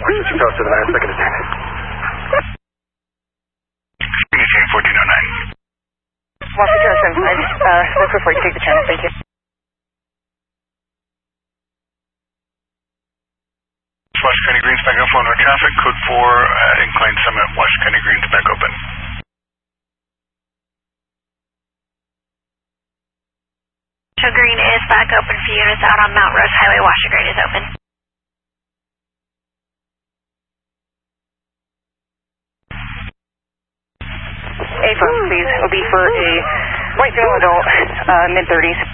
Emergency call 7 second attack. Unity 1409. Washington 75, look before you take the channel, thank you. Washington County Greens back up on our traffic, code 4, Incline Summit, Washington County Greens back open. Show Green is back open for units out on Mount Rose Highway. Washington Green is open. A firm, please. It'll be for a white male adult, mid-30s.